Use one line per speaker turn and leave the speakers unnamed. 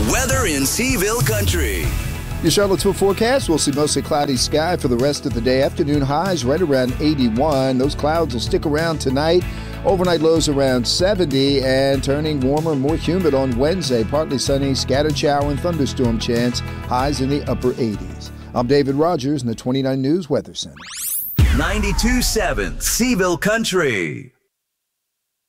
Weather in Seaville Country.
Your Charlottesville forecast, we'll see mostly cloudy sky for the rest of the day. Afternoon highs right around 81. Those clouds will stick around tonight. Overnight lows around 70 and turning warmer and more humid on Wednesday. Partly sunny, scattered shower and thunderstorm chance. Highs in the upper 80s. I'm David Rogers in the 29 News Weather Center.
92.7 Seaville Country.